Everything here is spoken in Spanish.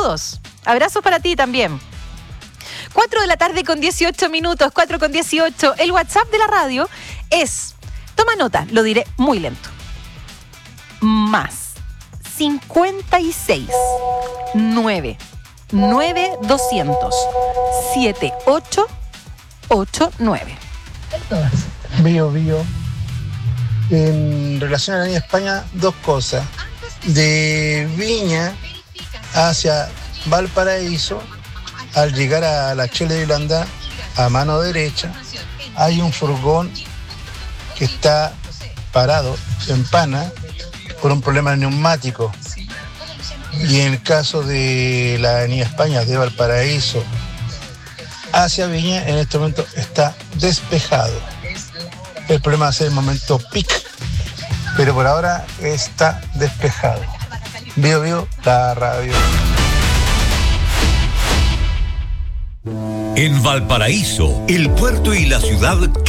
Saludos. Abrazos para ti también. 4 de la tarde con 18 minutos, 4 con 18. El WhatsApp de la radio es, toma nota, lo diré muy lento. Más 56 9 200 7889. Bio. En relación a la línea España, dos cosas. De Viña hacia Valparaíso, al llegar a la Chile de Irlanda, a mano derecha, hay un furgón que está parado en Pana por un problema neumático. Y en el caso de la avenida España, de Valparaíso hacia Viña, en este momento está despejado. El problema va a ser el momento pic, pero por ahora está despejado. Bio, la radio. En Valparaíso, el puerto y la ciudad